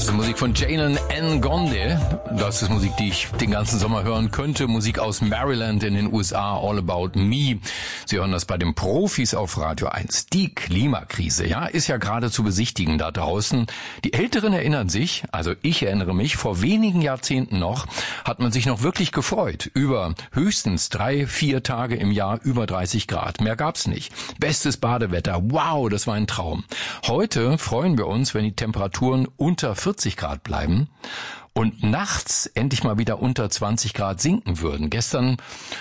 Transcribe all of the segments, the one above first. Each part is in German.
Das ist Musik von Jalen Ngonde. Das ist Musik, die ich den ganzen Sommer hören könnte. Musik aus Maryland in den USA, All About Me. Sie hören das bei den Profis auf Radio 1. Die Klimakrise, ja, ist ja gerade zu besichtigen da draußen. Die Älteren erinnern sich, also ich erinnere mich, vor wenigen Jahrzehnten noch, hat man sich noch wirklich gefreut über höchstens 3-4 Tage im Jahr über 30 Grad. Mehr gab's nicht. Bestes Badewetter. Wow, das war ein Traum. Heute freuen wir uns, wenn die Temperaturen unter 40 Grad bleiben und nachts endlich mal wieder unter 20 Grad sinken würden. Gestern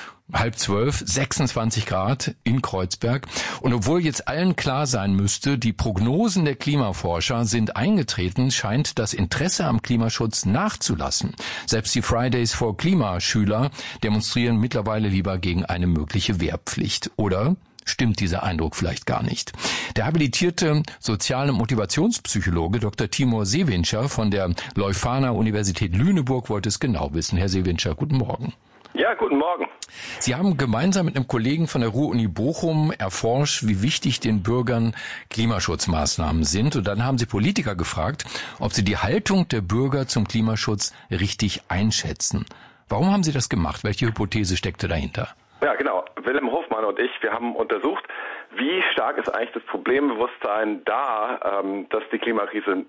11:30, 26 Grad in Kreuzberg. Und obwohl jetzt allen klar sein müsste, die Prognosen der Klimaforscher sind eingetreten, scheint das Interesse am Klimaschutz nachzulassen. Selbst die Fridays for Klimaschüler demonstrieren mittlerweile lieber gegen eine mögliche Wehrpflicht. Oder stimmt dieser Eindruck vielleicht gar nicht? Der habilitierte Sozial- und Motivationspsychologe Dr. Timur Sevincer von der Leuphana Universität Lüneburg wollte es genau wissen. Herr Sevincer, guten Morgen. Ja, guten Morgen. Sie haben gemeinsam mit einem Kollegen von der Ruhr-Uni Bochum erforscht, wie wichtig den Bürgern Klimaschutzmaßnahmen sind. Und dann haben Sie Politiker gefragt, ob sie die Haltung der Bürger zum Klimaschutz richtig einschätzen. Warum haben Sie das gemacht? Welche Hypothese steckte dahinter? Ja, genau. Willem Hofmann und ich, wir haben untersucht, wie stark ist eigentlich das Problembewusstsein da, dass die Klimakrise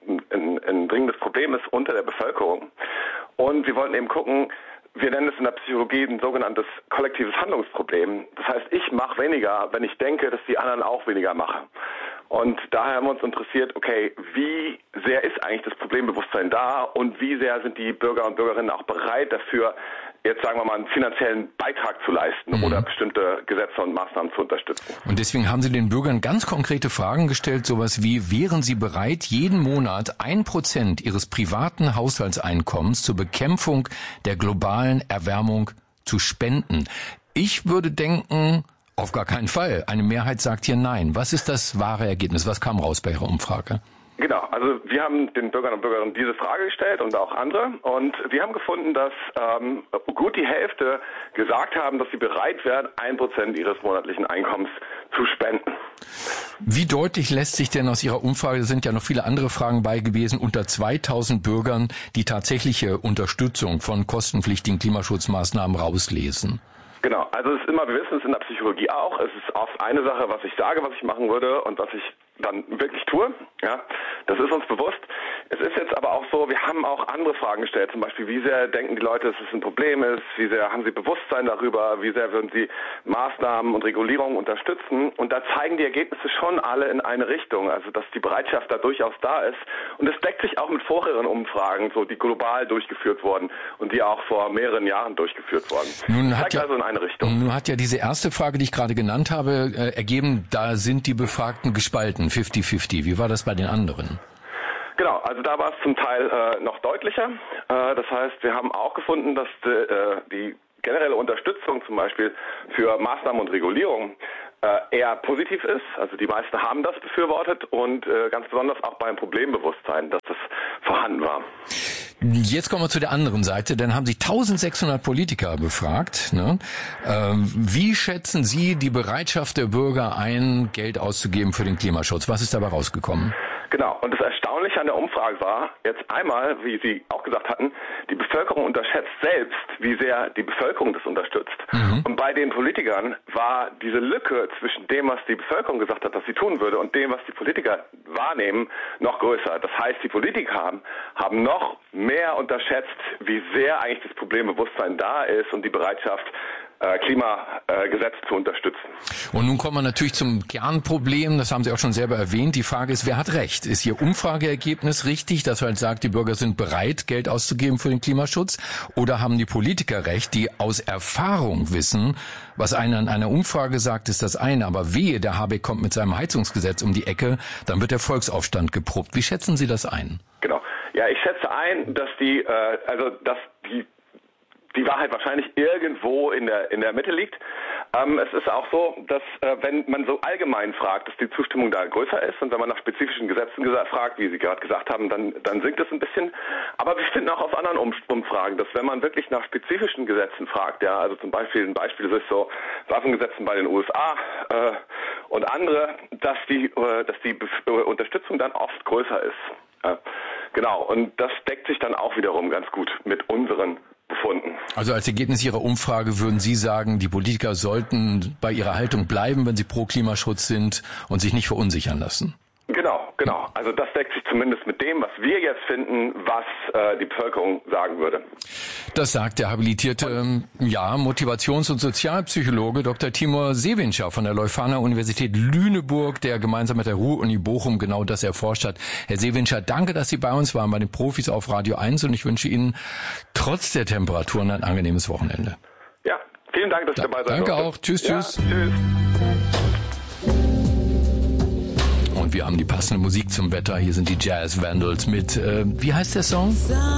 ein dringendes Problem ist unter der Bevölkerung. Und wir wollten eben gucken, wir nennen es in der Psychologie ein sogenanntes kollektives Handlungsproblem. Das heißt, ich mache weniger, wenn ich denke, dass die anderen auch weniger machen. Und daher haben wir uns interessiert, okay, wie sehr ist eigentlich das Problembewusstsein da und wie sehr sind die Bürger und Bürgerinnen auch bereit dafür, jetzt sagen wir mal einen finanziellen Beitrag zu leisten oder bestimmte Gesetze und Maßnahmen zu unterstützen. Und deswegen haben Sie den Bürgern ganz konkrete Fragen gestellt, sowas wie, wären Sie bereit, jeden Monat 1% Ihres privaten Haushaltseinkommens zur Bekämpfung der globalen Erwärmung zu spenden? Ich würde denken, auf gar keinen Fall. Eine Mehrheit sagt hier nein. Was ist das wahre Ergebnis? Was kam raus bei Ihrer Umfrage? Genau, also wir haben den Bürgern und Bürgerinnen diese Frage gestellt und auch andere und wir haben gefunden, dass gut die Hälfte gesagt haben, dass sie bereit wären, 1% ihres monatlichen Einkommens zu spenden. Wie deutlich lässt sich denn aus Ihrer Umfrage, da sind ja noch viele andere Fragen bei gewesen, unter 2000 Bürgern die tatsächliche Unterstützung von kostenpflichtigen Klimaschutzmaßnahmen rauslesen? Genau, also es ist immer, wir wissen es in der Psychologie auch, es ist oft eine Sache, was ich sage, was ich machen würde und was ich dann wirklich tue, ja, das ist uns bewusst. Es ist jetzt aber auch so, wir haben auch andere Fragen gestellt, zum Beispiel, wie sehr denken die Leute, dass es ein Problem ist, wie sehr haben sie Bewusstsein darüber, wie sehr würden sie Maßnahmen und Regulierungen unterstützen und da zeigen die Ergebnisse schon alle in eine Richtung, also dass die Bereitschaft da durchaus da ist und es deckt sich auch mit vorherigen Umfragen, so die global durchgeführt wurden und die auch vor mehreren Jahren durchgeführt wurden. Nun zeigt also in eine Richtung. Nun hat ja diese erste Frage, die ich gerade genannt habe, ergeben, da sind die Befragten gespalten, 50-50. Wie war das bei den anderen? Genau, also da war es zum Teil noch deutlicher. Das heißt, wir haben auch gefunden, dass die generelle Unterstützung zum Beispiel für Maßnahmen und Regulierung eher positiv ist. Also die meisten haben das befürwortet und ganz besonders auch beim Problembewusstsein, dass das vorhanden war. Jetzt kommen wir zu der anderen Seite, dann haben Sie 1600 Politiker befragt. Ne? Wie schätzen Sie die Bereitschaft der Bürger ein, Geld auszugeben für den Klimaschutz? Was ist dabei rausgekommen? Genau, und das Erstaunliche an der Umfrage war, jetzt einmal, wie Sie auch gesagt hatten, die Bevölkerung unterschätzt selbst, wie sehr die Bevölkerung das unterstützt. Und bei den Politikern war diese Lücke zwischen dem, was die Bevölkerung gesagt hat, dass sie tun würde, und dem, was die Politiker wahrnehmen, noch größer. Das heißt, die Politiker haben noch mehr unterschätzt, wie sehr eigentlich das Problembewusstsein da ist und die Bereitschaft, Klimagesetze zu unterstützen. Und nun kommen wir natürlich zum Kernproblem, das haben Sie auch schon selber erwähnt. Die Frage ist, wer hat recht? Ist Ihr Umfrageergebnis richtig, dass halt sagt, die Bürger sind bereit, Geld auszugeben für den Klimaschutz? Oder haben die Politiker recht, die aus Erfahrung wissen, was einer in einer Umfrage sagt, ist das eine, aber wehe, der Habeck kommt mit seinem Heizungsgesetz um die Ecke, dann wird der Volksaufstand geprobt. Wie schätzen Sie das ein? Genau. Ja, ich schätze ein, dass die Wahrheit wahrscheinlich irgendwo in der Mitte liegt. Es ist auch so, dass wenn man so allgemein fragt, dass die Zustimmung da größer ist und wenn man nach spezifischen Gesetzen fragt, wie Sie gerade gesagt haben, dann sinkt es ein bisschen. Aber wir finden auch aus anderen Umfragen, dass wenn man wirklich nach spezifischen Gesetzen fragt, ja, also zum Beispiel ein Beispiel ist so Waffengesetzen bei den USA und andere, dass die Unterstützung dann oft größer ist. Genau, und das deckt sich dann auch wiederum ganz gut mit unseren Befunden. Also als Ergebnis Ihrer Umfrage würden Sie sagen, die Politiker sollten bei ihrer Haltung bleiben, wenn sie pro Klimaschutz sind und sich nicht verunsichern lassen? Genau. Also das deckt sich zumindest mit dem, was wir jetzt finden, was die Bevölkerung sagen würde. Das sagt der habilitierte Motivations- und Sozialpsychologe Dr. Timur Sevincer von der Leuphana-Universität Lüneburg, der gemeinsam mit der Ruhr-Uni Bochum genau das erforscht hat. Herr Sevincer, danke, dass Sie bei uns waren, bei den Profis auf Radio 1, und ich wünsche Ihnen trotz der Temperaturen ein angenehmes Wochenende. Ja, vielen Dank, dass Sie dabei sein Danke durfte. auch. Tschüss. Tschüss. Und wir haben die passende Musik zum Wetter. Hier sind die Jazz Vandals mit, wie heißt der Song?